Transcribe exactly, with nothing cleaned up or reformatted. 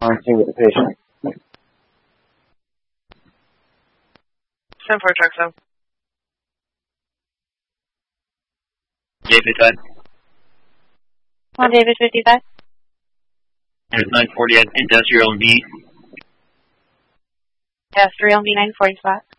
on-scene with the patient. ten four, truck zone. David fifty-five. On David fifty-five. There's nine forty at Industrial B. Industrial B nine forty spot.